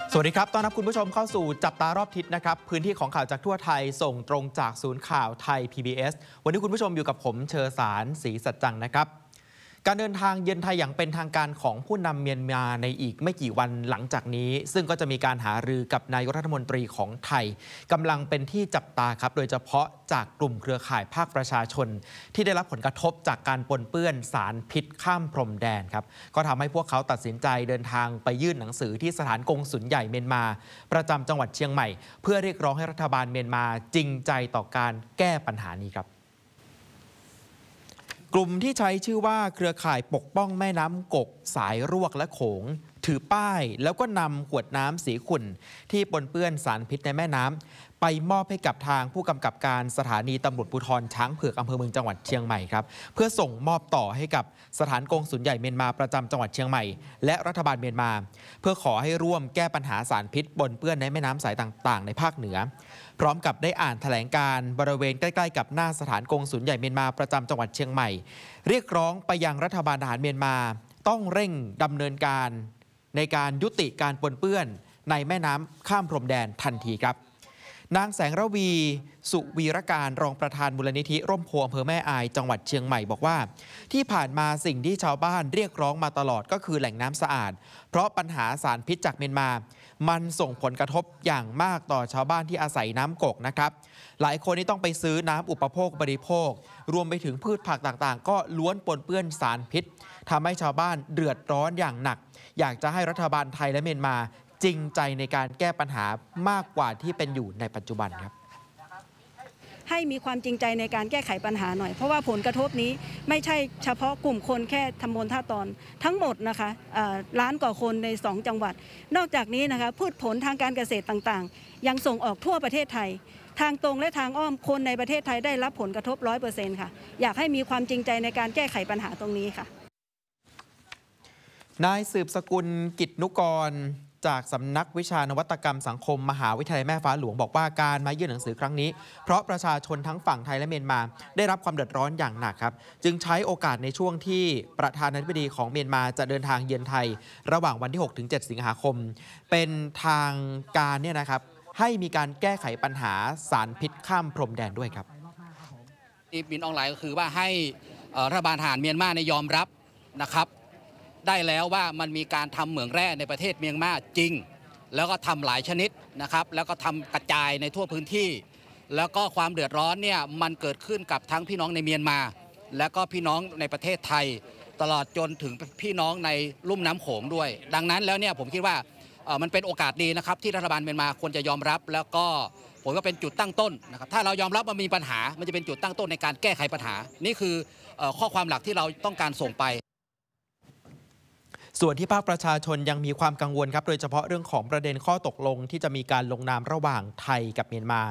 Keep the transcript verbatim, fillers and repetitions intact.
สวัสดีครับต้อนรับคุณผู้ชมเข้าสู่จับตารอบทิศนะครับพื้นที่ของข่าวจากทั่วไทยส่งตรงจากศูนย์ข่าวไทย พี บี เอส วันนี้คุณผู้ชมอยู่กับผมเชอสารศรีสัจจังนะครับการเดินทางเยือนไทยอย่างเป็นทางการของผู้นำเมียนมาในอีกไม่กี่วันหลังจากนี้ซึ่งก็จะมีการหารือกับนายกรัฐมนตรีของไทยกำลังเป็นที่จับตาครับโดยเฉพาะจากกลุ่มเครือข่ายภาคประชาชนที่ได้รับผลกระทบจากการปนเปื้อนสารพิษข้ามพรมแดนครับก็ทำให้พวกเขาตัดสินใจเดินทางไปยื่นหนังสือที่สถานกงสุลใหญ่เมียนมาประจำจังหวัดเชียงใหม่เพื่อเรียกร้องให้รัฐบาลเมียนมาจริงใจต่อการแก้ปัญหานี้ครับกลุ่มที่ใช้ชื่อว่าเครือข่ายปกป้องแม่น้ำกกสายรวกและโขงถือป้ายแล้วก็นำขวดน้ำสีขุ่นที่ปนเปื้อนสารพิษในแม่น้ำไปมอบให้กับทางผู้กำกับการสถานีตำรวจภูธรช้างเผือกอำเภอเมืองจังหวัดเชียงใหม่ครับเพื่อส่งมอบต่อให้กับสถานกงสุลใหญ่เมียนมาประจำจังหวัดเชียงใหม่และรัฐบาลเมียนมาเพื่อขอให้ร่วมแก้ปัญหาสารพิษปนเปื้อนในแม่น้ำสายต่างๆในภาคเหนือพร้อมกับได้อ่านแถลงการบริเวณใกล้ๆกับหน้าสถานกงสุลใหญ่เมียนมาประจำจังหวัดเชียงใหม่เรียกร้องไปยังรัฐบาลทหารเมียนมาต้องเร่งดำเนินการในการยุติการปนเปื้อนในแม่น้ำข้ามพรมแดนทันทีครับนางแสงระวีสุวีรการรองประธานมูลนิธิร่มโพอำเภอแม่อายจังหวัดเชียงใหม่บอกว่าที่ผ่านมาสิ่งที่ชาวบ้านเรียกร้องมาตลอดก็คือแหล่งน้ำสะอาดเพราะปัญหาสารพิษจากเมียนมามันส่งผลกระทบอย่างมากต่อชาวบ้านที่อาศัยน้ำกกนะครับหลายคนที่ต้องไปซื้อน้ำอุปโภคบริโภครวมไปถึงพืชผักต่างๆก็ล้วนปนเปื้อนสารพิษทำให้ชาวบ้านเดือดร้อนอย่างหนักอยากจะให้รัฐบาลไทยและเมียนมาจริงใจในการแก้ปัญหามากกว่าที่เป็นอยู่ในปัจจุบันครับให้มีความจริงใจในการแก้ไขปัญหาหน่อยเพราะว่าผลกระทบนี้ไม่ใช่เฉพาะกลุ่มคนแค่ตำบลท่าตอนทั้งหมดนะคะล้านกว่าคนในสองจังหวัดนอกจากนี้นะคะพืชผลทางการเกษตรต่างๆยังส่งออกทั่วประเทศไทยทางตรงและทางอ้อมคนในประเทศไทยได้รับผลกระทบ ร้อยเปอร์เซ็นต์ ค่ะอยากให้มีความจริงใจในการแก้ไขปัญหาตรงนี้ค่ะนายสืบสกุลกิจนุกรจากสำนักวิชานวัตกรรมสังคมมหาวิทยาลัยแม่ฟ้าหลวงบอกว่าการมายื่นหนังสือครั้งนี้เพราะประชาชนทั้งฝั่งไทยและเมียนมาได้รับความเดือดร้อนอย่างหนักครับจึงใช้โอกาสในช่วงที่ประธานาธิบดีของเมียนมาจะเดินทางเยือนไทยระหว่างวันที่ หกถึงเจ็ด สิงหาคมเป็นทางการเนี่ยนะครับให้มีการแก้ไขปัญหาสารพิษข้ามพรมแดนด้วยครับที่บินออนไลน์ก็คือว่าให้รัฐบาลทหารเมียนมาในยอมรับนะครับได้แล้วว่ามันมีการทำเหมืองแร่ในประเทศเมียนมาจริงแล้วก็ทำหลายชนิดนะครับแล้วก็ทำกระจายในทั่วพื้นที่แล้วก็ความเดือดร้อนเนี่ยมันเกิดขึ้นกับทั้งพี่น้องในเมียนมาและก็พี่น้องในประเทศไทยตลอดจนถึงพี่น้องในลุ่มน้ำโขงด้วยดังนั้นแล้วเนี่ยผมคิดว่ามันเป็นโอกาสดีนะครับที่รัฐบาลเมียนมาควรจะยอมรับแล้วก็ผมก็เป็นจุดตั้งต้นนะครับถ้าเรายอมรับว่ามีปัญหามันจะเป็นจุดตั้งต้นในการแก้ไขปัญหานี่คือข้อความหลักที่เราต้องการส่งไปส่วนที่ภาคประชาชนยังมีความกังวลครับโดยเฉพาะเรื่องของประเด็นข้อตกลงที่จะมีการลงนามระหว่างไทยกับเมียนมา